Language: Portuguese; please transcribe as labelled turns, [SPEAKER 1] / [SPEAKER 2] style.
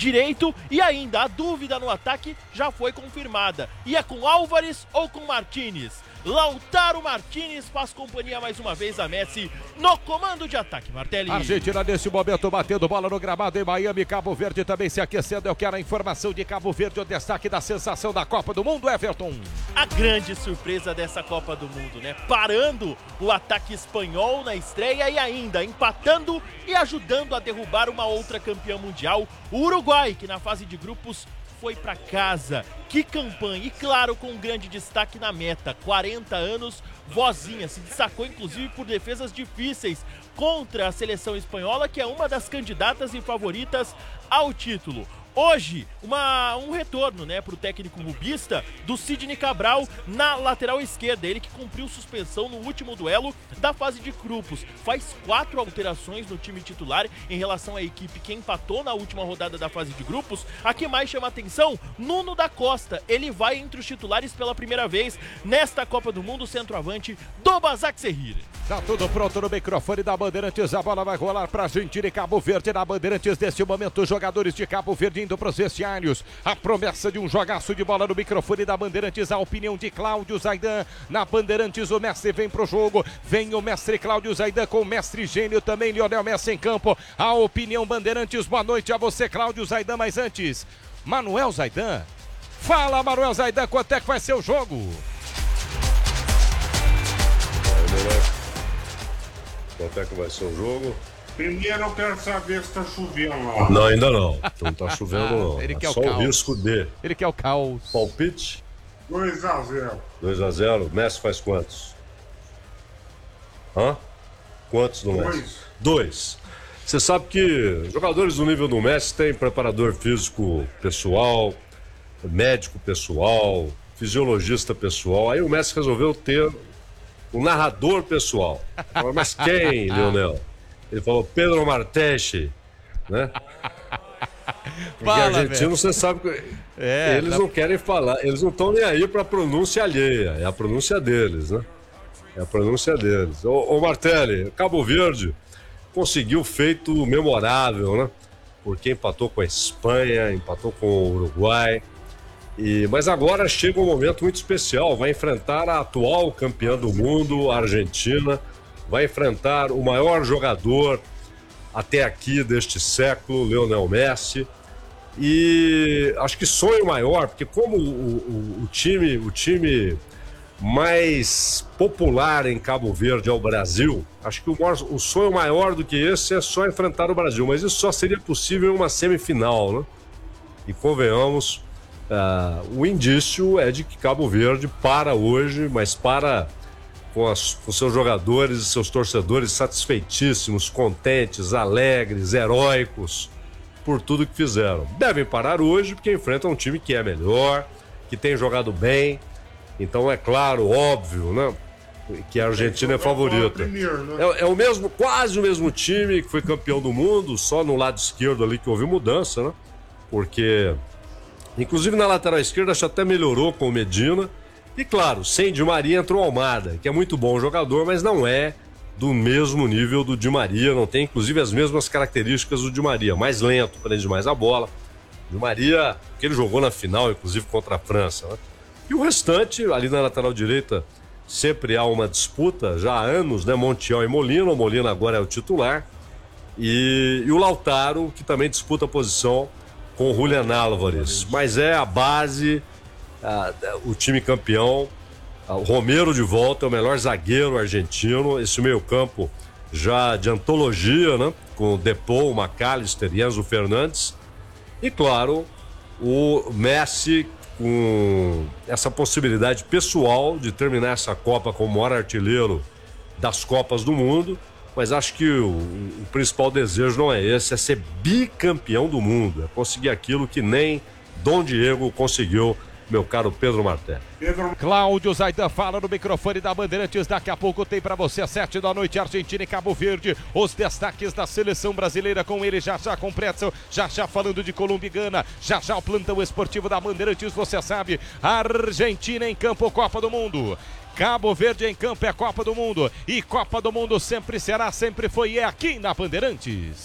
[SPEAKER 1] direito e ainda a dúvida no ataque já foi confirmada. E é com Álvares ou com Martínez? Lautaro Martínez faz companhia mais uma vez a Messi no comando de ataque, Martelli.
[SPEAKER 2] Argentina nesse momento batendo bola no gramado em Miami, Cabo Verde também se aquecendo. Eu quero a informação de Cabo Verde, o destaque da sensação da Copa do Mundo, Everton.
[SPEAKER 1] A grande surpresa dessa Copa do Mundo, né? Parando o ataque espanhol na estreia e ainda empatando e ajudando a derrubar uma outra campeã mundial, o Uruguai, que na fase de grupos foi para casa. Que campanha! E claro, com um grande destaque na meta. 40 anos, vozinha. Se destacou inclusive por defesas difíceis contra a seleção espanhola, que é uma das candidatas e favoritas ao título. Hoje, um retorno, né, para o técnico rubista do Sidney Cabral na lateral esquerda. Ele que cumpriu suspensão no último duelo da fase de grupos. Faz 4 alterações no time titular em relação à equipe que empatou na última rodada da fase de grupos. A que mais chama atenção, Nuno da Costa. Ele vai entre os titulares pela primeira vez nesta Copa do Mundo, centroavante do Basaksehir.
[SPEAKER 2] Tá tudo pronto no microfone da Bandeirantes, a bola vai rolar para Argentina e Cabo Verde na Bandeirantes. Neste momento, os jogadores de Cabo Verde indo para os vestiários. A promessa de um jogaço de bola no microfone da Bandeirantes, a opinião de Cláudio Zaidan. Na Bandeirantes, o mestre vem pro jogo, vem o mestre Cláudio Zaidan com o mestre gênio também, Lionel Messi em campo. A opinião Bandeirantes, boa noite a você, Cláudio Zaidan, mas antes, Manuel Zaidan. Fala, Manuel Zaidan, quanto é que vai ser o jogo?
[SPEAKER 3] Quanto é que vai ser o jogo?
[SPEAKER 4] Primeiro eu quero saber se tá chovendo lá.
[SPEAKER 3] Não, ainda não. Não tá chovendo não.
[SPEAKER 2] Ele quer
[SPEAKER 3] só o risco de.
[SPEAKER 2] Ele quer o caos.
[SPEAKER 3] Palpite?
[SPEAKER 4] 2-0.
[SPEAKER 3] 2-0. Messi faz quantos? Hã? Quantos no Messi? 2. Você sabe que jogadores do nível do Messi têm preparador físico pessoal, médico pessoal, fisiologista pessoal. Aí o Messi resolveu ter um narrador pessoal. Mas quem, Lionel? Ele falou Pedro Marteche, né? Porque argentino, você sabe que eles não querem falar, eles não estão nem aí para a pronúncia alheia, é a pronúncia deles, né? É a pronúncia deles. Ô Martelli, Cabo Verde conseguiu feito memorável, né? Porque empatou com a Espanha, empatou com o Uruguai. Mas agora chega um momento muito especial, vai enfrentar a atual campeã do mundo, a Argentina, vai enfrentar o maior jogador até aqui deste século, Lionel Messi, e acho que sonho maior, porque como o time mais popular em Cabo Verde é o Brasil, acho que o sonho maior do que esse é só enfrentar o Brasil, mas isso só seria possível em uma semifinal, né? E convenhamos, o indício é de que Cabo Verde para hoje, mas para com seus jogadores e seus torcedores satisfeitíssimos, contentes, alegres, heróicos por tudo que fizeram. Devem parar hoje porque enfrentam um time que é melhor, que tem jogado bem. Então é claro, óbvio, né, que a Argentina é favorita. É o mesmo, quase o mesmo time que foi campeão do mundo, só no lado esquerdo ali que houve mudança, né? Porque inclusive na lateral esquerda acho que até melhorou com o Medina. E claro, sem Di Maria entrou o Almada, que é muito bom jogador, mas não é do mesmo nível do Di Maria, não tem inclusive as mesmas características do Di Maria, mais lento, prende mais a bola. Di Maria, que ele jogou na final, inclusive contra a França, né? E o restante, ali na lateral direita, sempre há uma disputa, já há anos, né? Montiel e Molina, o Molina agora é o titular, e o Lautaro, que também disputa a posição com o Julián Álvares, mas é a base, o time campeão. O Romero de volta, é o melhor zagueiro argentino, esse meio-campo já de antologia, né? Com o Depou, o McAllister e Enzo Fernandes. E claro, o Messi com essa possibilidade pessoal de terminar essa Copa como o maior artilheiro das Copas do Mundo. Mas acho que o principal desejo não é esse, é ser bicampeão do mundo, é conseguir aquilo que nem Dom Diego conseguiu, meu caro Pedro Martelli.
[SPEAKER 2] Cláudio Zaidan fala no microfone da Bandeirantes. Daqui a pouco tem para você às 7 da noite Argentina e Cabo Verde, os destaques da seleção brasileira com ele, já com Pretzel, já falando de Colômbia e Gana, já o plantão esportivo da Bandeirantes, você sabe, Argentina em campo, Copa do Mundo. Cabo Verde em campo, é Copa do Mundo, e Copa do Mundo sempre será, sempre foi, é aqui na Bandeirantes.